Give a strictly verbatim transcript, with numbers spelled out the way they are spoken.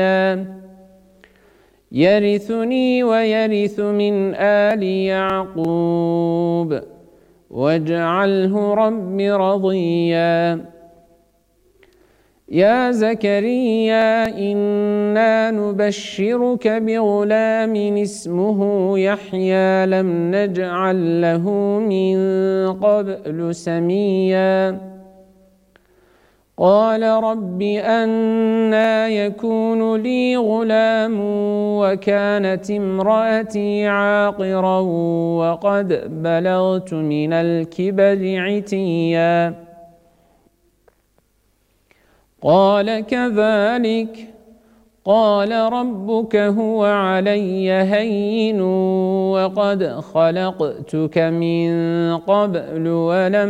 يرثني ويرث من آل يعقوب واجعله رب رضيا يا زكريا إنا نبشرك بغلام اسمه يحيى لم نجعل له من قبل سميا قال رب أنى يكون لي غلام وكانت امرأتي عاقرا وقد بلغت من الكبر عتيا قال كذلك قال ربك هو علي هين وقد خلقتك من قبل ولم